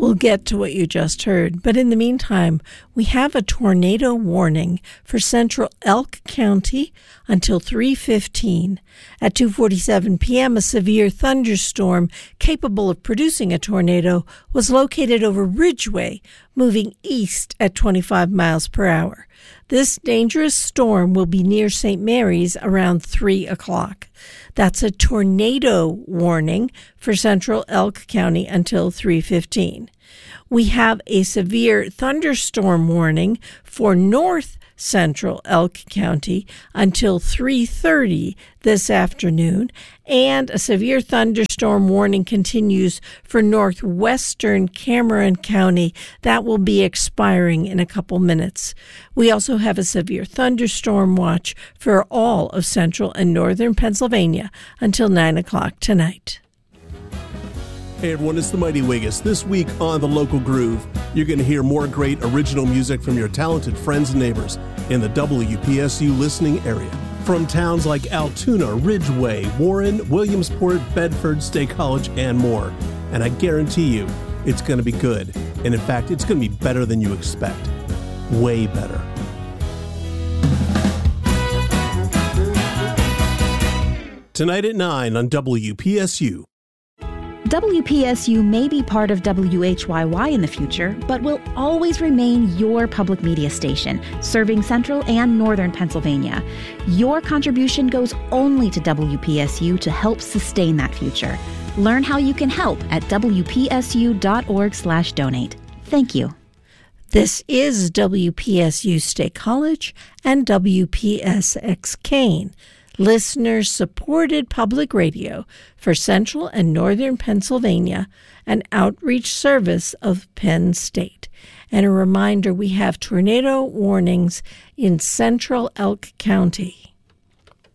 We'll get to what you just heard, but in the meantime, we have a tornado warning for central Elk County until 3:15. At 2:47 p.m., a severe thunderstorm capable of producing a tornado was located over Ridgeway, moving east at 25 miles per hour. This dangerous storm will be near St. Mary's around 3 o'clock. That's a tornado warning for central Elk County until 3:15. We have a severe thunderstorm warning for north central Elk County until 3:30 this afternoon, and a severe thunderstorm warning continues for northwestern Cameron County. That will be expiring in a couple minutes. We also have a severe thunderstorm watch for all of central and northern Pennsylvania until 9 o'clock tonight. Hey everyone, it's the Mighty Wiggis. This week on The Local Groove, you're going to hear more great original music from your talented friends and neighbors in the WPSU listening area. From towns like Altoona, Ridgeway, Warren, Williamsport, Bedford, State College, and more. And I guarantee you, it's going to be good. And in fact, it's going to be better than you expect. Way better. Tonight at 9 on WPSU. WPSU may be part of WHYY in the future, but will always remain your public media station, serving central and northern Pennsylvania. Your contribution goes only to WPSU to help sustain that future. Learn how you can help at wpsu.org/donate. Thank you. This is WPSU State College and WPSX Kane, listener-supported public radio for central and northern Pennsylvania, an outreach service of Penn State. And a reminder, we have tornado warnings in central Elk County.